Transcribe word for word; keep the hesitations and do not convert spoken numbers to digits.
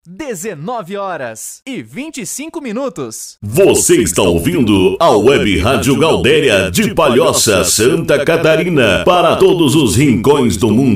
dezenove horas e vinte e cinco minutos. Você está ouvindo a Web Rádio Gaudéria de Palhoça, Santa Catarina, para todos os rincões do mundo.